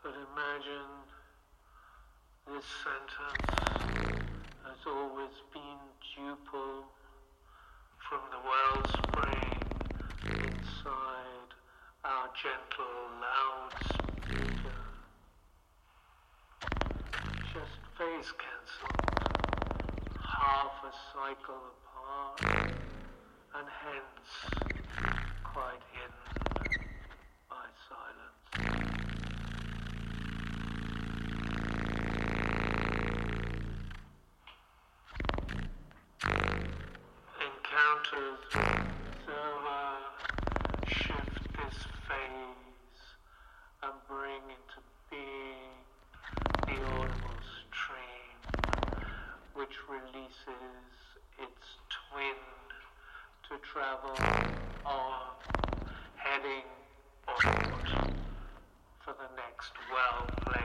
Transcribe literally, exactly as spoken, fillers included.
But imagine this sentence has always been duple from the wellspring inside our gentle loudspeaker. Just phase cancelled, half a cycle apart, and hence quite hidden by silence. Encounters observer shift this phase and bring into being the audible stream, which releases its twin to travel on, heading onward for the next well-placed